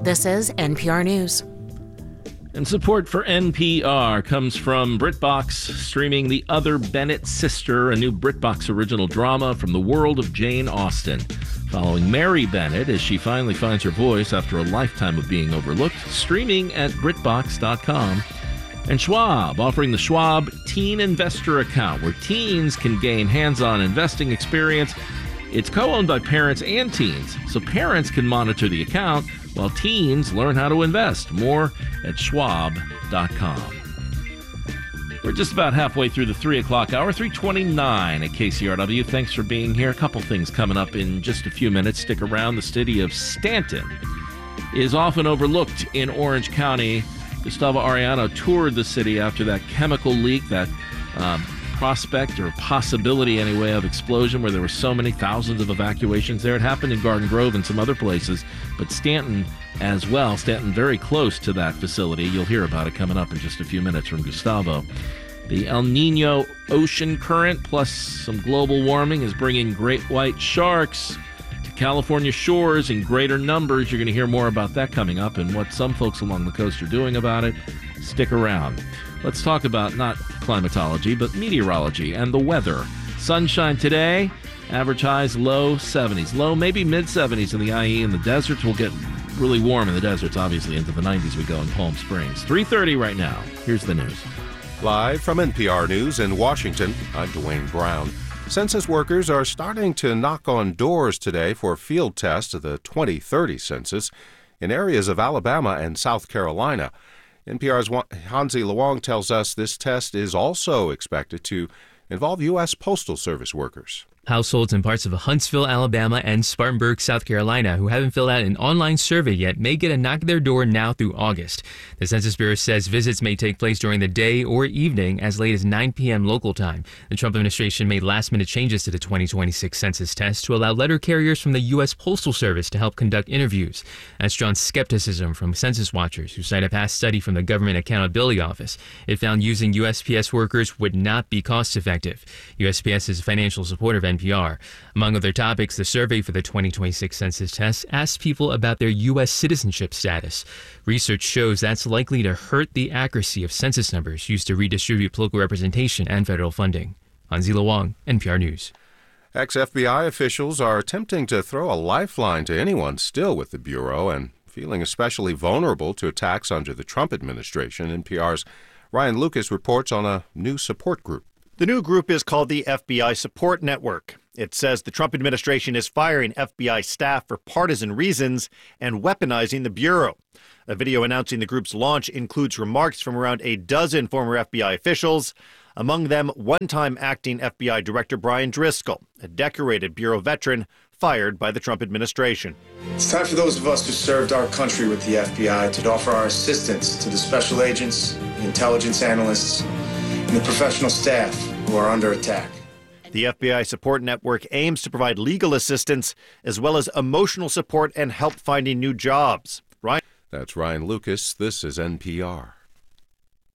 This is NPR News. And support for NPR comes from BritBox, streaming The Other Bennett Sister, a new BritBox original drama from the world of Jane Austen. Following Mary Bennett as she finally finds her voice after a lifetime of being overlooked, streaming at BritBox.com. And Schwab, offering the Schwab Teen Investor Account, where teens can gain hands-on investing experience. It's co-owned by parents and teens, so parents can monitor the account while teens learn how to invest. More at schwab.com. We're just about halfway through the 3 o'clock hour, 3:29 at KCRW. Thanks for being here. A couple things coming up in just a few minutes. Stick around. The city of Stanton is often overlooked in Orange County. Gustavo Arellano toured the city after that chemical leak, that prospect or possibility anyway of explosion where there were so many thousands of evacuations there. It happened in Garden Grove and some other places, but Stanton as well. Stanton very close to that facility. You'll hear about it coming up in just a few minutes from Gustavo. The El Nino ocean current plus some global warming is bringing great white sharks to California shores in greater numbers. You're going to hear more about that coming up and what some folks along the coast are doing about it. Stick around. Let's talk about not climatology, but meteorology and the weather. Sunshine today, average highs low 70s, low maybe mid 70s in the IE and the deserts. Will get really warm in the deserts, obviously, into the 90s we go in Palm Springs. 3:30 right now. Here's the news. Live from NPR News in Washington, I'm Dwayne Brown. Census workers are starting to knock on doors today for a field test of the 2030 census in areas of Alabama and South Carolina. NPR's Hansi Luong tells us this test is also expected to involve U.S. Postal Service workers. Households in parts of Huntsville, Alabama, and Spartanburg, South Carolina, who haven't filled out an online survey yet may get a knock at their door now through August. The Census Bureau says visits may take place during the day or evening as late as 9 p.m. local time. The Trump administration made last-minute changes to the 2026 census test to allow letter carriers from the U.S. Postal Service to help conduct interviews. That's drawn skepticism from census watchers who cite a past study from the Government Accountability Office. It found using USPS workers would not be cost-effective. USPS is a financial supporter of NPR. Among other topics, the survey for the 2026 census test asked people about their U.S. citizenship status. Research shows that's likely to hurt the accuracy of census numbers used to redistribute local representation and federal funding. Hansi Luong, NPR News. Ex-FBI officials are attempting to throw a lifeline to anyone still with the Bureau and feeling especially vulnerable to attacks under the Trump administration. NPR's Ryan Lucas reports on a new support group. The new group is called the FBI Support Network. It says the Trump administration is firing FBI staff for partisan reasons and weaponizing the Bureau. A video announcing the group's launch includes remarks from around a dozen former FBI officials, among them one-time acting FBI Director Brian Driscoll, a decorated Bureau veteran fired by the Trump administration. It's time for those of us who served our country with the FBI to offer our assistance to the special agents, the intelligence analysts, and the professional staff who are under attack. The FBI Support Network aims to provide legal assistance as well as emotional support and help finding new jobs. Ryan? That's Ryan Lucas. This is NPR.